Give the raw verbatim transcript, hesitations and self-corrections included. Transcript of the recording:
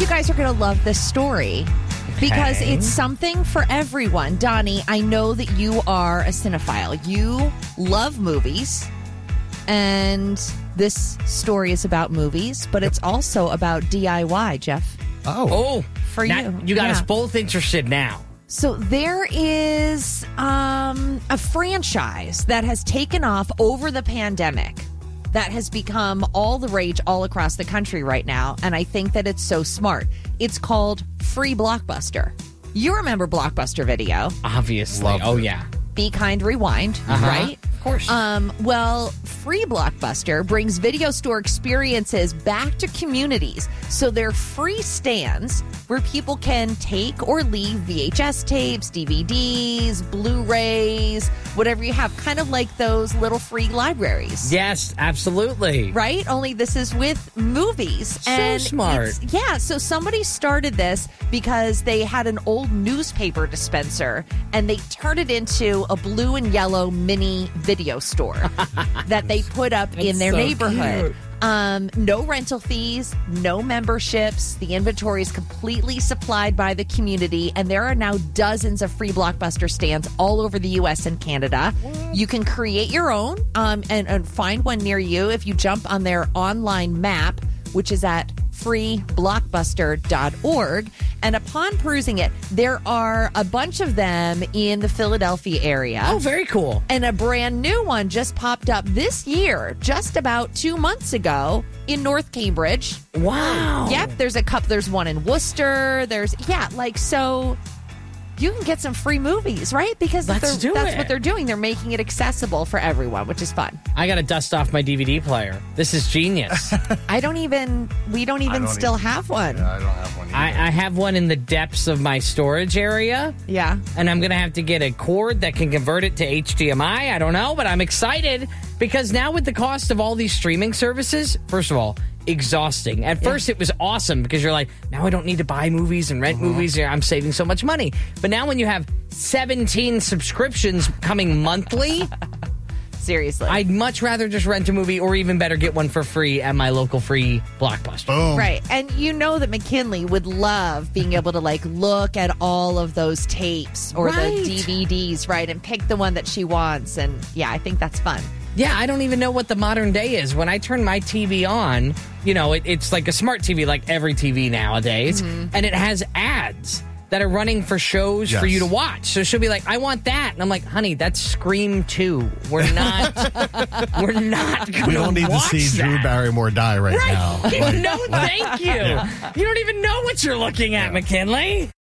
you guys are going to love this story because Okay. it's something for everyone. Donnie, I know that you are a cinephile. You love movies, and this story is about movies, but it's also about D I Y, Jeff. Oh. Oh, For now- you. You got Yeah. us both interested now. So there is um, a franchise that has taken off over the pandemic that has become all the rage all across the country right now. And I think that it's so smart. It's called Free Blockbuster. You remember Blockbuster Video. Obviously. Loved oh, it. yeah. Be Kind Rewind, Uh-huh. right? Of course. Um, well, Free Blockbuster brings video store experiences back to communities. So they're free stands where people can take or leave V H S tapes, D V Ds, Blu-rays, whatever you have, kind of like those little free libraries. yes, absolutely. Right? Only this is with movies. So and smart. it's- Yeah, so somebody started this because they had an old newspaper dispenser and they turned it into a blue and yellow mini video store that they put up in their so neighborhood. cute. Um, no rental fees, no memberships. The inventory is completely supplied by the community, and there are now dozens of Free Blockbuster stands all over the U S and Canada. You can create your own um, and, and find one near you if you jump on their online map, which is at free blockbuster dot org. And upon perusing it, there are a bunch of them in the Philadelphia area. Oh, very cool. And a brand new one just popped up this year, just about two months ago in North Cambridge. Wow. Yep, there's a couple. There's one in Worcester. There's, yeah, like, so you can get some free movies, right? Because Let's they're- do that's it. what they're doing. They're making it accessible for everyone, which is fun. I got to dust off my D V D player. This is genius. I don't even, we don't even don't still even- have one. Yeah, I don't have one either. I, I have one in the depths of my storage area, Yeah. and I'm going to have to get a cord that can convert it to H D M I. I don't know, but I'm excited because now with the cost of all these streaming services, first of all, exhausting. At first, it was awesome because you're like, now I don't need to buy movies and rent movies. I'm saving so much money. But now when you have seventeen subscriptions coming monthly, Seriously. I'd much rather just rent a movie or even better get one for free at my local free Blockbuster. Boom. Right. And you know that McKinley would love being able to like look at all of those tapes or Right. the D V Ds, right? And pick the one that she wants. And yeah, I think that's fun. Yeah, I don't even know what the modern day is. When I turn my T V on, you know, it, it's like a smart T V, like every T V nowadays, and it has ads that are running for shows for Yes. you to watch. So she'll be like, I want that. And I'm like, honey, that's Scream two. We're not, we're not going to We don't need to watch see Drew that. Barrymore die right, Right. now. Like, no, thank you. You don't even know what you're looking at, McKinley.